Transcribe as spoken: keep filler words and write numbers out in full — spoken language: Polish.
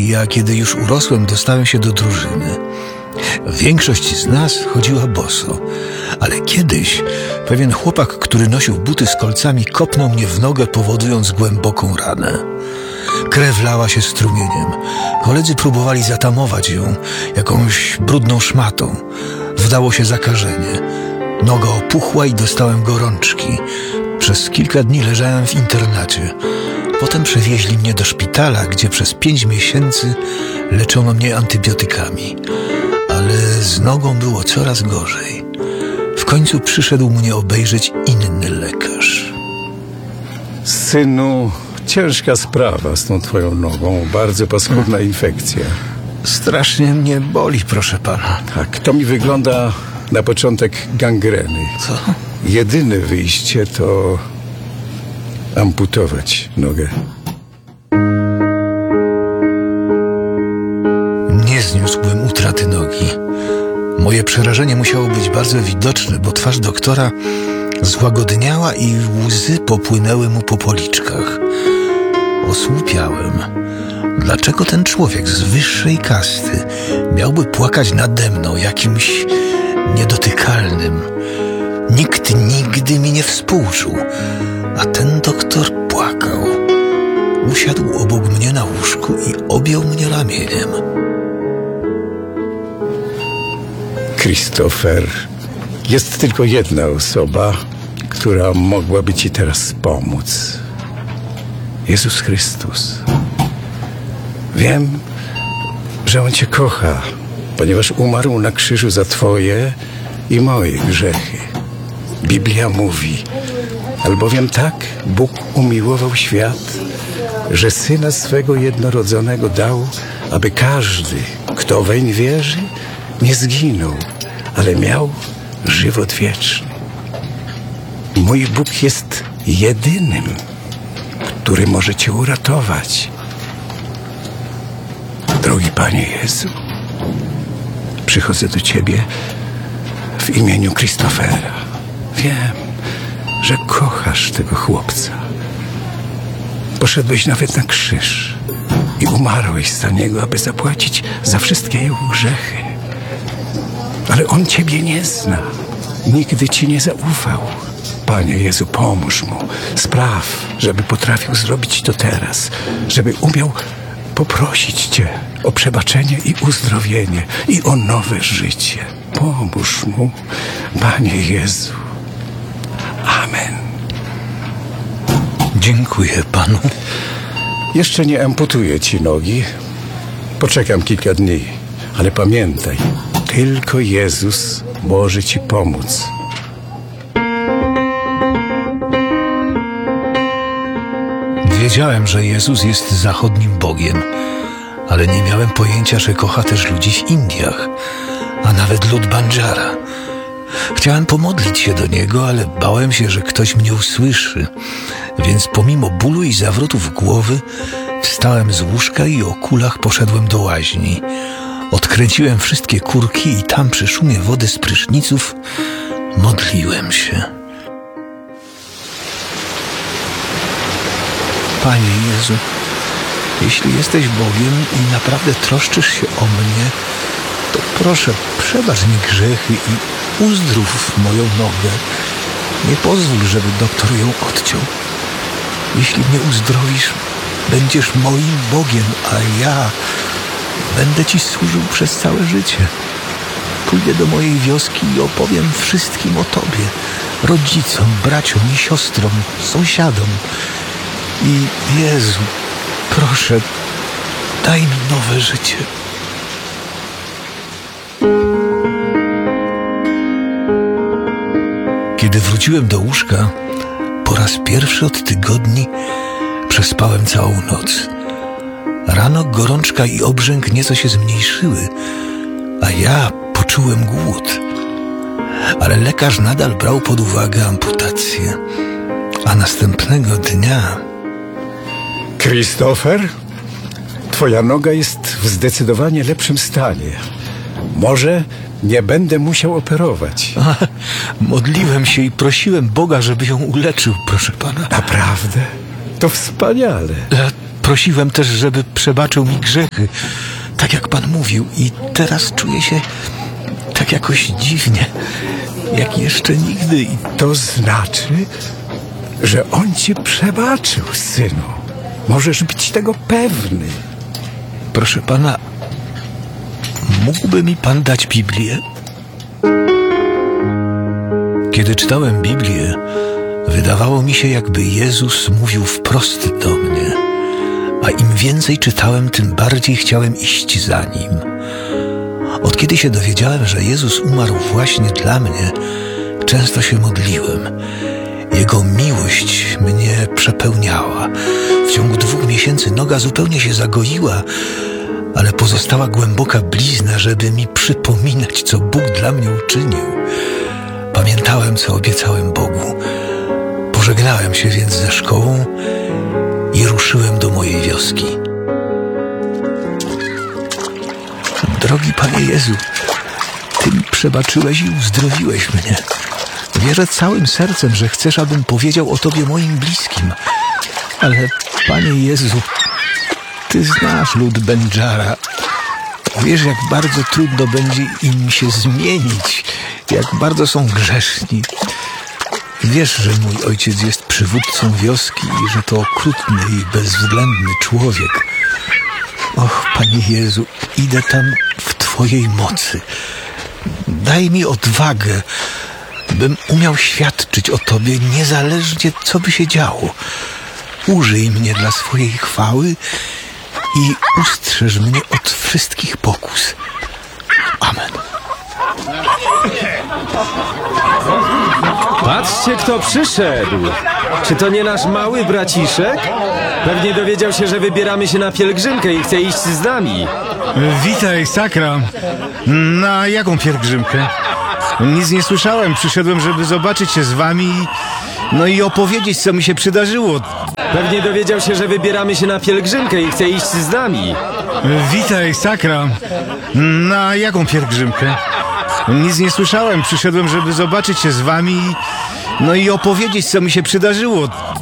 chodzili, a kiedy już urosłem, dostałem się do drużyny. Większość z nas chodziła boso, ale kiedyś pewien chłopak, który nosił buty z kolcami, kopnął mnie w nogę, powodując głęboką ranę. Krew lała się strumieniem. Koledzy próbowali zatamować ją jakąś brudną szmatą. Wdało się zakażenie. Noga opuchła i dostałem gorączki. Przez kilka dni leżałem w internacie. Potem przewieźli mnie do szpitala, gdzie przez pięć miesięcy leczono mnie antybiotykami. Ale z nogą było coraz gorzej. W końcu przyszedł mnie obejrzeć inny lekarz. Synu, ciężka sprawa z tą twoją nogą. Bardzo paskudna infekcja. Strasznie mnie boli, proszę pana. Tak, to mi wygląda na początek gangreny. Co? Jedyne wyjście to amputować nogę. Nie zniósłbym utraty nogi. Moje przerażenie musiało być bardzo widoczne, bo twarz doktora złagodniała i łzy popłynęły mu po policzkach. Osłupiałem. Dlaczego ten człowiek z wyższej kasty miałby płakać nade mną, jakimś niedotykalnym? Nikt nigdy mi nie współczuł, a ten doktor płakał. Usiadł obok mnie na łóżku i objął mnie ramieniem. Christopher, jest tylko jedna osoba, która mogłaby ci teraz pomóc. Jezus Chrystus. Wiem, że On cię kocha, ponieważ umarł na krzyżu za twoje i moje grzechy. Biblia mówi, albowiem tak Bóg umiłował świat, że Syna swego jednorodzonego dał, aby każdy, kto weń wierzy, nie zginął, ale miał żywot wieczny. Mój Bóg jest jedynym, który może cię uratować. Drogi Panie Jezu, przychodzę do Ciebie w imieniu Christophera. Wiem, że kochasz tego chłopca. Poszedłeś nawet na krzyż i umarłeś za niego, aby zapłacić za wszystkie jego grzechy. Ale on Ciebie nie zna. Nigdy Ci nie zaufał. Panie Jezu, pomóż mu. Spraw, żeby potrafił zrobić to teraz. Żeby umiał poprosić Cię o przebaczenie i uzdrowienie i o nowe życie. Pomóż mu, Panie Jezu. Amen. Dziękuję panu. Jeszcze nie amputuję ci nogi. Poczekam kilka dni. Ale pamiętaj, tylko Jezus może ci pomóc. Wiedziałem, że Jezus jest zachodnim Bogiem, ale nie miałem pojęcia, że kocha też ludzi w Indiach, a nawet lud Bandżara. Chciałem pomodlić się do Niego, ale bałem się, że ktoś mnie usłyszy, więc pomimo bólu i zawrotów głowy wstałem z łóżka i o kulach poszedłem do łaźni. Odkręciłem wszystkie kurki i tam przy szumie wody z pryszniców modliłem się. Panie Jezu, jeśli jesteś Bogiem i naprawdę troszczysz się o mnie, to proszę, przebacz mi grzechy i uzdrów moją nogę. Nie pozwól, żeby doktor ją odciął. Jeśli mnie uzdrowisz, będziesz moim Bogiem, a ja będę Ci służył przez całe życie. Pójdę do mojej wioski i opowiem wszystkim o Tobie, rodzicom, braciom i siostrom, sąsiadom. I Jezu, proszę, daj mi nowe życie. Kiedy wróciłem do łóżka, po raz pierwszy od tygodni przespałem całą noc. Rano gorączka i obrzęk nieco się zmniejszyły, a ja poczułem głód. Ale lekarz nadal brał pod uwagę amputację. A następnego dnia... Christopher, twoja noga jest w zdecydowanie lepszym stanie. Może nie będę musiał operować. A, modliłem się i prosiłem Boga, żeby ją uleczył, proszę pana. Naprawdę? To wspaniale. E, Prosiłem też, żeby przebaczył mi grzechy, tak jak Pan mówił, i teraz czuję się tak jakoś dziwnie, jak jeszcze nigdy. I To znaczy, że On ci przebaczył, synu. Możesz być tego pewny. proszę Pana, mógłby mi Pan dać Biblię? Kiedy czytałem Biblię, wydawało mi się, jakby Jezus mówił wprost do mnie, a im więcej czytałem, tym bardziej chciałem iść za Nim. Od kiedy się dowiedziałem, że Jezus umarł właśnie dla mnie, często się modliłem. Jego miłość mnie przepełniała. W ciągu dwóch miesięcy noga zupełnie się zagoiła, ale pozostała głęboka blizna, żeby mi przypominać, co Bóg dla mnie uczynił. Pamiętałem, co obiecałem Bogu. Pożegnałem się więc ze szkołą i ruszyłem do mojej wioski. Drogi Panie Jezu, Ty mi przebaczyłeś i uzdrowiłeś mnie. Wierzę całym sercem, że chcesz, abym powiedział o Tobie moim bliskim. Ale, Panie Jezu, Ty znasz lud Bendżara. Wiesz, jak bardzo trudno będzie im się zmienić, jak bardzo są grzeszni. Wiesz, że mój ojciec jest przywódcą wioski i że to okrutny i bezwzględny człowiek. Och, Panie Jezu, idę tam w Twojej mocy. Daj mi odwagę, bym umiał świadczyć o Tobie, niezależnie co by się działo. Użyj mnie dla swojej chwały i ustrzeż mnie od wszystkich pokus. Amen. Patrzcie, kto przyszedł. Czy to nie nasz mały braciszek? Pewnie dowiedział się, że wybieramy się na pielgrzymkę i chce iść z nami. Witaj, Sakra. Na jaką pielgrzymkę? Nic nie słyszałem. Przyszedłem, żeby zobaczyć się z wami, no i opowiedzieć, co mi się przydarzyło. Pewnie dowiedział się, że wybieramy się na pielgrzymkę i chce iść z nami. Witaj, Sakra. Na jaką pielgrzymkę? Nic nie słyszałem. Przyszedłem, żeby zobaczyć się z wami, no i opowiedzieć, co mi się przydarzyło.